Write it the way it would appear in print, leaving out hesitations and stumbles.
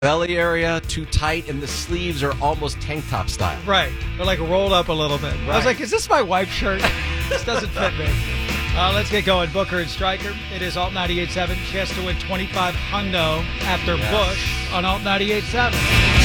belly area too tight, and the sleeves are almost tank top style. Right. They're like rolled up a little bit. I was like, is this my wife's shirt? This doesn't fit me. Let's get going. Booker and Stryker. It is Alt 98.7. Chance to win $25 hundo after Bush on Alt 98.7.